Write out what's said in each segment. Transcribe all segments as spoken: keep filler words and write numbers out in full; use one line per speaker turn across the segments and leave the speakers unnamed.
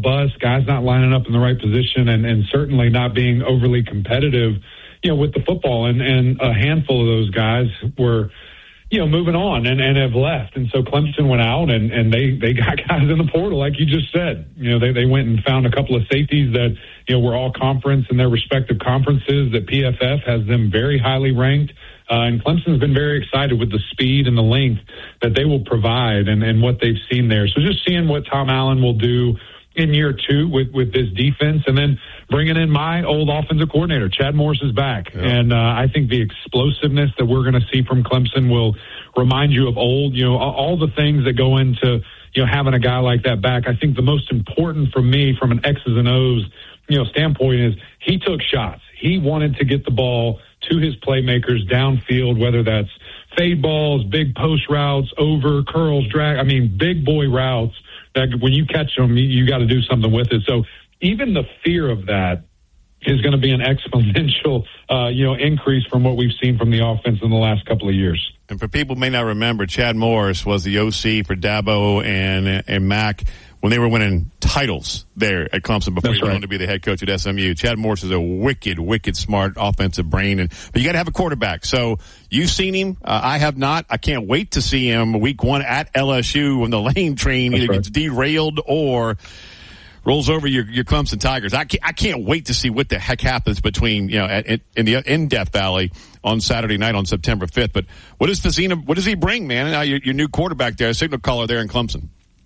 bust, guys not lining up in the right position, and, and certainly not being overly competitive, you know, with the football. And, and a handful of those guys were, you know, moving on and, and have left. And so Clemson went out and, and they, they got guys in the portal, like you just said. You know, they, they went and found a couple of safeties that, you know, were all conference in their respective conferences, that P F F has them very highly ranked. Uh, and Clemson's been very excited with the speed and the length that they will provide and, and what they've seen there. So just seeing what Tom Allen will do in year two with, with this defense, and then bringing in my old offensive coordinator. Chad Morris is back. Yeah. And uh, I think the explosiveness that we're going to see from Clemson will remind you of old, you know, all the things that go into, you know, having a guy like that back. I think the most important for me from an X's and O's, you know, standpoint is he took shots. He wanted to get the ball to his playmakers downfield, whether that's fade balls, big post routes, over, curls, drag. I mean, big boy routes that when you catch them, you, you got to do something with it. So even the fear of that is going to be an exponential, uh, you know, increase from what we've seen from the offense in the last couple of years.
And for people who may not remember, Chad Morris was the O C for Dabo and and Mack when they were winning titles there at Clemson before
That's
he went
right.
on to be the head coach at S M U. Chad Morris is a wicked, wicked smart offensive brain, and but you got to have a quarterback. So you've seen him. Uh, I have not. I can't wait to see him week one at L S U when the lane train
That's
either
right.
gets derailed or rolls over your, your Clemson Tigers. I can't, I can't wait to see what the heck happens between, you know, at, in the, in Death Valley on Saturday night on September fifth. But what does Fazina, what does he bring, man? And now your, your new quarterback there, signal caller there in Clemson.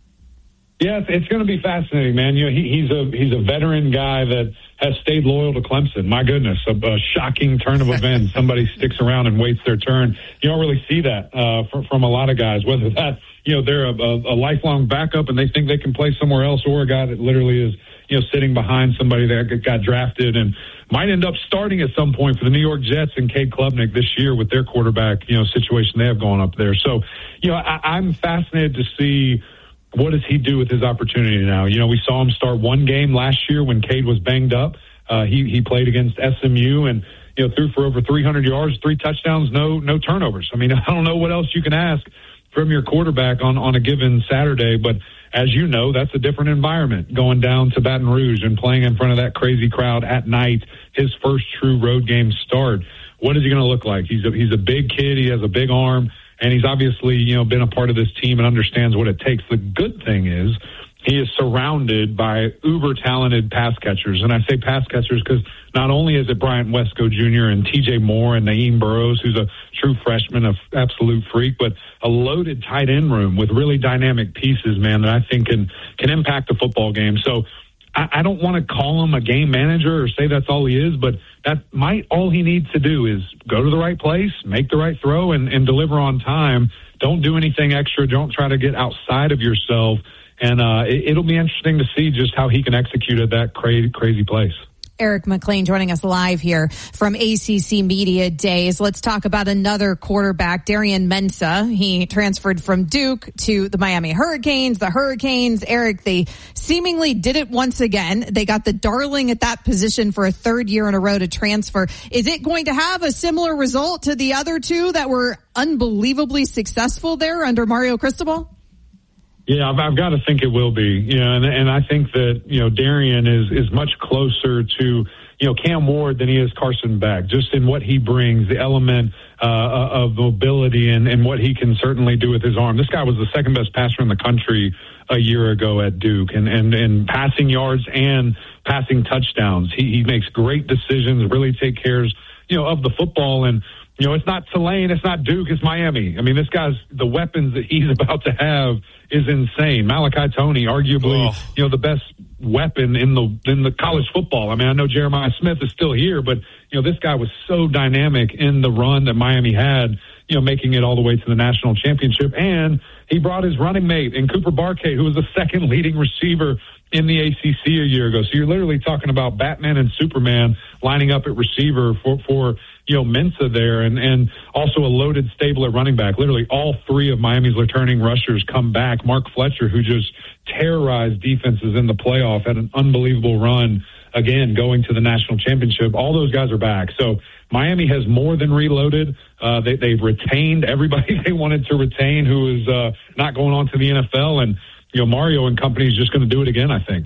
Yeah, it's going to be fascinating, man. You know, he, he's a he's a veteran guy that has stayed loyal to Clemson. My goodness, a, a shocking turn of events. Somebody sticks around and waits their turn. You don't really see that uh, from, from a lot of guys, whether that, you know, they're a, a, a lifelong backup and they think they can play somewhere else, or a guy that literally is, you know, sitting behind somebody that got drafted and might end up starting at some point for the New York Jets and Cade Klubnik this year with their quarterback, you know, situation they have going up there. So, you know, I, I'm fascinated to see what does he do with his opportunity now. You know, we saw him start one game last year when Cade was banged up. Uh, he, he played against S M U and, you know, threw for over three hundred yards, three touchdowns, no, no turnovers. I mean, I don't know what else you can ask from your quarterback on, on a given Saturday, but as you know, that's a different environment going down to Baton Rouge and playing in front of that crazy crowd at night, his first true road game start. What is he going to look like? He's a, he's a big kid. He has a big arm, and he's obviously, you know, been a part of this team and understands what it takes. The good thing is he is surrounded by uber talented pass catchers. And I say pass catchers because not only is it Bryant Wesco Junior and T J Moore and Naeem Burrows, who's a true freshman, an absolute freak, but a loaded tight end room with really dynamic pieces, man, that I think can, can impact the football game. So I, I don't want to call him a game manager or say that's all he is, but that might, all he needs to do is go to the right place, make the right throw, and, and deliver on time. Don't do anything extra. Don't try to get outside of yourself. And uh, it, it'll be interesting to see just how he can execute at that crazy, crazy place.
Eric McLean joining us live here from A C C Media Days. Let's talk about another quarterback, Darian Mensah. He transferred from Duke to the Miami Hurricanes. The Hurricanes, Eric, they seemingly did it once again. They got the darling at that position for a third year in a row to transfer. Is it going to have a similar result to the other two that were unbelievably successful there under Mario Cristobal?
Yeah, I've, I've got to think it will be. You know, and, and I think that, you know, Darian is, is much closer to, you know, Cam Ward than he is Carson Beck, just in what he brings, the element uh, of mobility and, and what he can certainly do with his arm. This guy was the second best passer in the country a year ago at Duke, and, and, and passing yards and passing touchdowns. He, he makes great decisions, really take care, you know, of the football. And, you know, it's not Tulane, it's not Duke, it's Miami. I mean, this guy's, the weapons that he's about to have is insane. Malachi Toney, arguably, oh. you know, the best weapon in the in the college football. I mean, I know Jeremiah Smith is still here, but, you know, this guy was so dynamic in the run that Miami had, you know, making it all the way to the national championship. And he brought his running mate in Cooper Barkay, who was the second leading receiver in the A C C a year ago. So you're literally talking about Batman and Superman lining up at receiver for, for you know, Mensah there, and, and also a loaded stable at running back. Literally all three of Miami's returning rushers come back. Mark Fletcher, who just terrorized defenses in the playoff, had an unbelievable run, again, going to the national championship. All those guys are back. So Miami has more than reloaded. Uh, they, they've retained everybody they wanted to retain who is uh, not going on to the N F L. And, you know, Mario and company is just going to do it again, I think.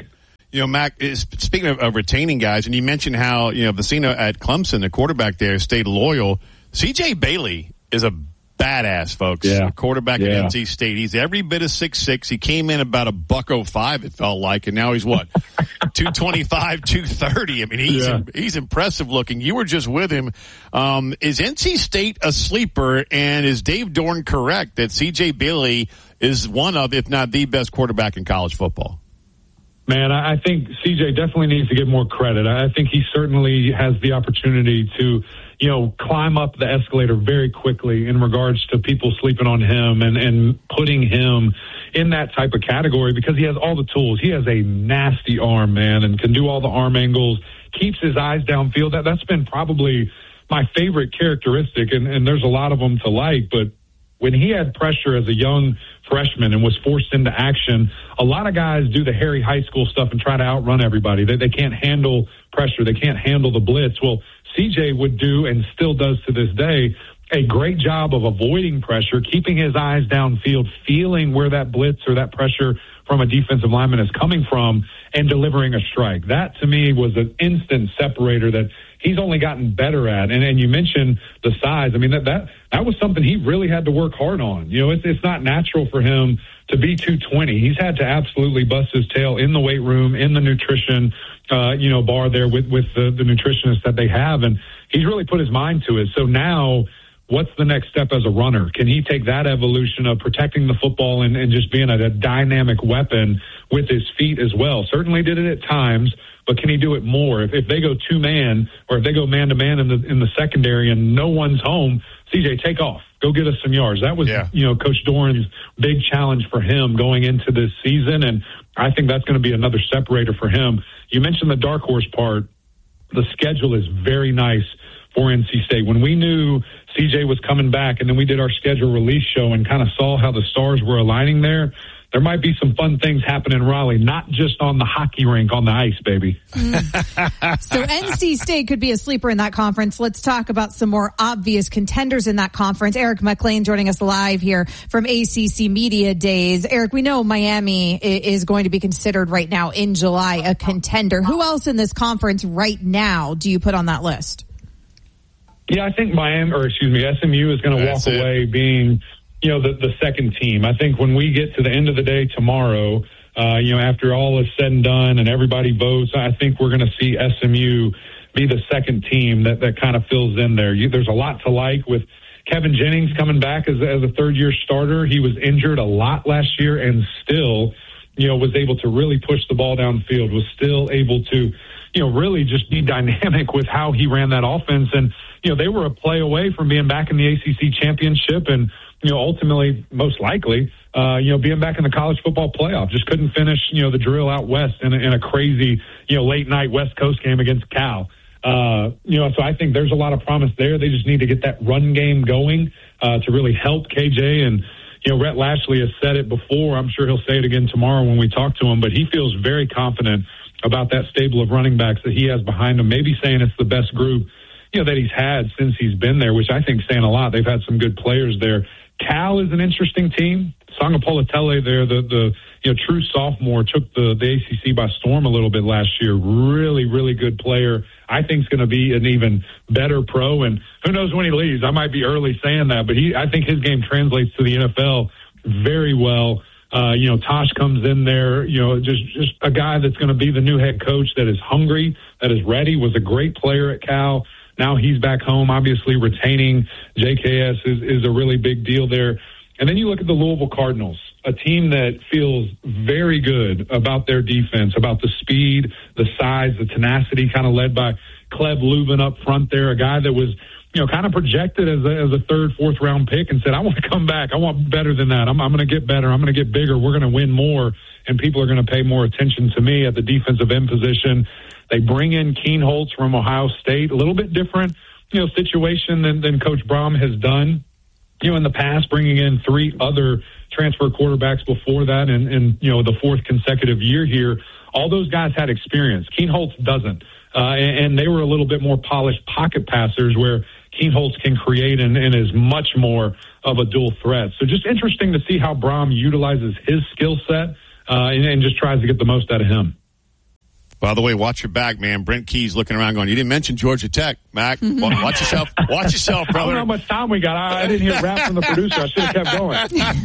You know, Mac, is, speaking of, of retaining guys, and you mentioned how, you know, Vecino at Clemson, the quarterback there, stayed loyal. C J Bailey is a badass, folks.
Yeah.
Quarterback
yeah.
at N C State. He's every bit of six six. He came in about a buck oh five, it felt like, and now he's what? two twenty-five, two thirty. I mean, he's
yeah.
he's impressive looking. You were just with him. Um, is N C State a sleeper, and is Dave Dorn correct that C J Bailey is one of, if not the best quarterback in college football?
Man, I think C J definitely needs to get more credit. I think he certainly has the opportunity to, you know, climb up the escalator very quickly in regards to people sleeping on him and, and putting him in that type of category because he has all the tools. He has a nasty arm, man, and can do all the arm angles, keeps his eyes downfield. That, that's been probably my favorite characteristic, and, and there's a lot of them to like, but when he had pressure as a young freshman and was forced into action, a lot of guys do the hairy high school stuff and try to outrun everybody. They, they can't handle pressure. They can't handle the blitz. Well, C J would do, and still does to this day, a great job of avoiding pressure, keeping his eyes downfield, feeling where that blitz or that pressure from a defensive lineman is coming from, and delivering a strike. That, to me, was an instant separator that he's only gotten better at. And, and you mentioned the size. I mean, that, that that was something he really had to work hard on. You know, it's, it's not natural for him to be two twenty. He's had to absolutely bust his tail in the weight room, in the nutrition, uh, you know, bar there with, with the, the nutritionists that they have. And he's really put his mind to it. So now, what's the next step as a runner? Can he take that evolution of protecting the football and, and just being a, a dynamic weapon with his feet as well? Certainly did it at times, but can he do it more? If, if they go two-man or if they go man-to-man in the in the secondary and no one's home, C J, take off. Go get us some yards. That was, yeah. you know, Coach Doran's big challenge for him going into this season, and I think that's going to be another separator for him. You mentioned the dark horse part. The schedule is very nice for N C State. When we knew C J was coming back and then we did our schedule release show and kind of saw how the stars were aligning there, there might be some fun things happening in Raleigh, not just on the hockey rink on the ice, baby.
Mm. So N C State could be a sleeper in that conference. Let's talk about some more obvious contenders in that conference. Eric McLean joining us live here from A C C Media Days. Eric, we know Miami is going to be considered right now in July a contender. Who else in this conference right now do you put on that list?
Yeah, I think Miami, or excuse me, S M U is going to walk it. away being, you know, the, the second team. I think when we get to the end of the day tomorrow, uh, you know, after all is said and done and everybody votes, I think we're going to see S M U be the second team that, that kind of fills in there. You, there's a lot to like with Kevin Jennings coming back as, as a third-year starter. He was injured a lot last year and still, you know, was able to really push the ball downfield, was still able to, you know, really just be dynamic with how he ran that offense. And, you know, they were a play away from being back in the A C C championship and, you know, ultimately, most likely, uh, you know, being back in the college football playoff. Just couldn't finish, you know, the drill out west in a, in a crazy, you know, late night West Coast game against Cal. Uh, you know, so I think there's a lot of promise there. They just need to get that run game going uh, to really help K J. And, you know, Rhett Lashley has said it before. I'm sure he'll say it again tomorrow when we talk to him, but he feels very confident about that stable of running backs that he has behind him, maybe saying it's the best group, you know, that he's had since he's been there, which I think is saying a lot. They've had some good players there. Cal is an interesting team. Sangapolatele there, the, the you know, true sophomore, took the, the A C C by storm a little bit last year. Really, really good player. I think is going to be an even better pro, and who knows when he leaves. I might be early saying that, but he, I think his game translates to the N F L very well. Uh, you know, Tosh comes in there, you know, just, just a guy that's going to be the new head coach that is hungry, that is ready, was a great player at Cal. Now he's back home. Obviously, retaining J K S is, is a really big deal there. And then you look at the Louisville Cardinals, a team that feels very good about their defense, about the speed, the size, the tenacity, kind of led by Cleb Lubin up front there, a guy that was, you know, kind of projected as a, as a third, fourth round pick and said, I want to come back. I want better than that. I'm, I'm going to get better. I'm going to get bigger. We're going to win more, and people are going to pay more attention to me at the defensive end position. They bring in Keen Holtz from Ohio State, a little bit different, you know, situation than, than Coach Brom has done, you know, in the past, bringing in three other transfer quarterbacks before that and, and you know, the fourth consecutive year here. All those guys had experience. Keen Holtz doesn't. Uh, and, and they were a little bit more polished pocket passers where Keen Holtz can create and, and is much more of a dual threat. So just interesting to see how Brom utilizes his skill set uh, and, and just tries to get the most out of him.
By the way, watch your back, man. Brent Key's looking around going, you didn't mention Georgia Tech, Mac. Watch yourself. Watch yourself, brother.
I don't know how much time we got. I, I didn't hear rap from the producer. I should have kept going.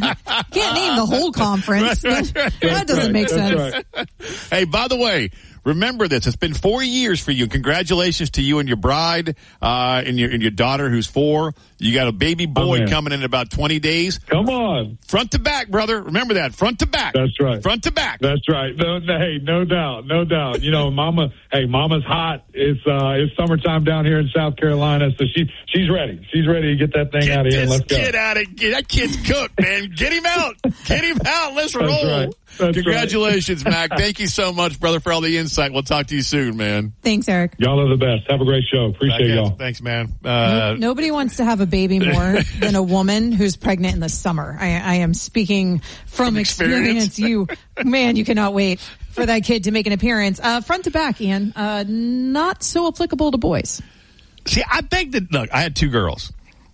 Can't name the whole conference. That doesn't
right.
make
That's
sense.
Right.
Hey, by the way, remember this. It's been four years for you. Congratulations to you and your bride uh, and your and your daughter who's four. You got a baby boy
oh,
coming in about twenty days.
Come on.
Front to back, brother. Remember that. Front to back.
That's right.
Front to back.
That's right. No, no, hey, no doubt. No doubt. You know, mama, hey, mama's hot. It's uh, it's summertime down here in South Carolina, so she she's ready. She's ready to get that thing
Get
out of here.
this
Let's go.
kid out of here. That kid's cooked, man. Get him out. Get him out. Let's
That's
roll.
right. That's
Congratulations,
right.
Mac. Thank you so much, brother, for all the insight. We'll talk to you soon, man.
Thanks, Eric.
Y'all are the best. Have a great show. Appreciate
Back
y'all.
at- Thanks, man. Uh,
No- Nobody wants to have a baby more than a woman who's pregnant in the summer. I, I am speaking from,
From experience.
experience. You, man, you cannot wait for that kid to make an appearance. Uh, front to back, Ian, uh, not so applicable to boys.
See, I beg that. Look, I had two girls,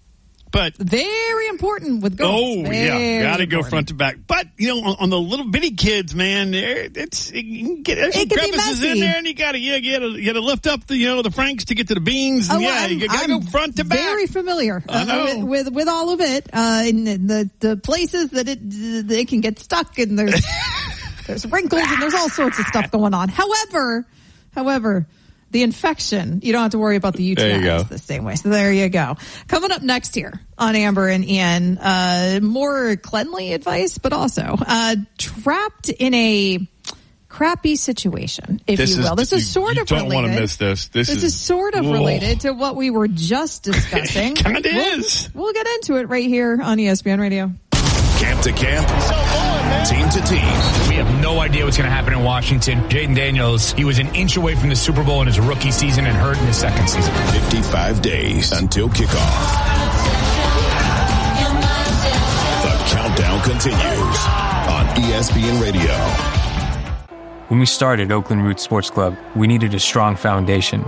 but
Very important with girls.
oh
Very
yeah, got to go
important.
front to back. But you know, on, on the little bitty kids, man, there- it's it can get there's some
It can be
crevices
messy.
in there, and you got to yeah, you got to you got to lift up the you know the franks to get to the beans. And
Oh,
yeah,
I'm-
you got to
I'm
go front to back.
Very familiar
I know.
uh, with, with with all of it, uh, in the the places that it they can get stuck, and there's there's wrinkles and there's all sorts of stuff going on. However, however. The infection, you don't have to worry about the U T Is
There you go.
the same way. So there you go. Coming up next here on Amber and Ian, uh, more cleanly advice, but also uh, trapped in a crappy situation, if
This
you
is-
will. This is
you-
sort
you
of
don't
related.
wanna miss this. This
This
is-
is sort of
Whoa.
related to what we were just discussing.
Kinda
We'll-
is.
We'll get into it right here on E S P N Radio.
Camp to camp, team to team.
We have no idea what's going to happen in Washington. Jaden Daniels, he was an inch away from the Super Bowl in his rookie season and hurt in his second season.
fifty-five days until kickoff. The countdown continues on E S P N Radio.
When we started Oakland Roots Sports Club, we needed a strong foundation.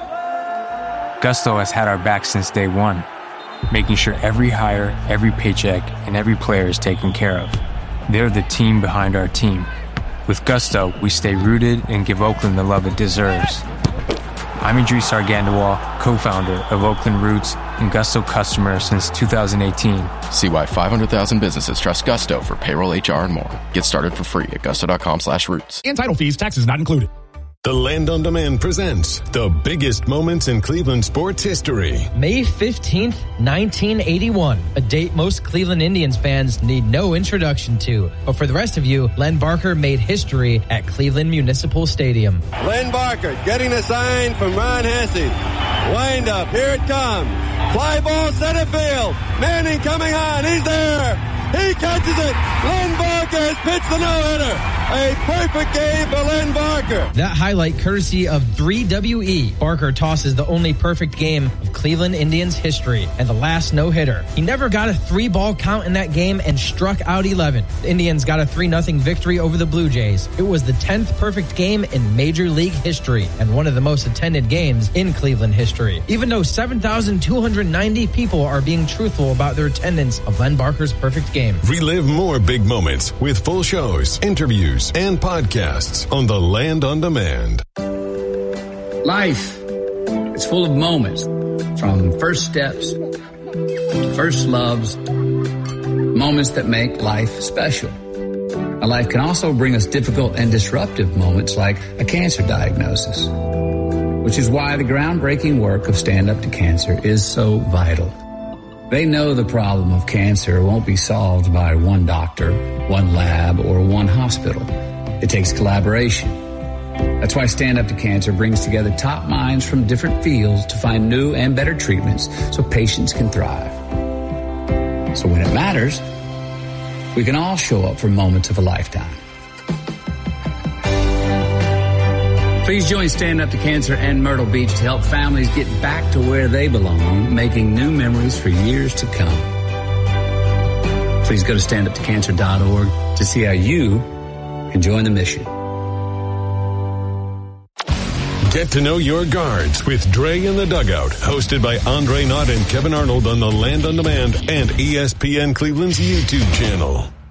Gusto has had our back since day one, making sure every hire, every paycheck, and every player is taken care of. They're the team behind our team. With Gusto, we stay rooted and give Oakland the love it deserves. I'm Idris Argandawal, co-founder of Oakland Roots and Gusto customer since two thousand eighteen.
See why five hundred thousand businesses trust Gusto for payroll, H R, and more. Get started for free at gusto.com slash roots.
And title fees, taxes not included.
The Land on Demand presents the biggest moments in Cleveland sports history.
May fifteenth, nineteen eighty-one, a date most Cleveland Indians fans need no introduction to. But for the rest of you, Len Barker made history at Cleveland Municipal Stadium.
Len Barker getting a sign from Ron Hesse. Wind up, here it comes. Fly ball center field. Manning coming on, he's there. He catches it. Len Barker has pitched the no-hitter. A perfect game for Len Barker.
That highlight courtesy of three W E. Barker tosses the only perfect game of Cleveland Indians history and the last no-hitter. He never got a three-ball count in that game and struck out eleven. The Indians got a three nothing victory over the Blue Jays. It was the tenth perfect game in Major League history and one of the most attended games in Cleveland history. Even though seven thousand two hundred ninety people are being truthful about their attendance of Len Barker's perfect game.
Relive more big moments with full shows, interviews, and podcasts on the Land on Demand.
Life is full of moments, from first steps, to first loves, moments that make life special. Now, life can also bring us difficult and disruptive moments like a cancer diagnosis, which is why the groundbreaking work of Stand Up to Cancer is so vital. They know the problem of cancer won't be solved by one doctor, one lab, or one hospital. It takes collaboration. That's why Stand Up to Cancer brings together top minds from different fields to find new and better treatments so patients can thrive. So when it matters, we can all show up for moments of a lifetime. Please join Stand Up to Cancer and Myrtle Beach to help families get back to where they belong, making new memories for years to come. Please go to stand up to cancer dot org to see how you can join the mission.
Get to know your guards with Dre in the Dugout, hosted by Andre Knott and Kevin Arnold on the Land on Demand and E S P N Cleveland's YouTube channel.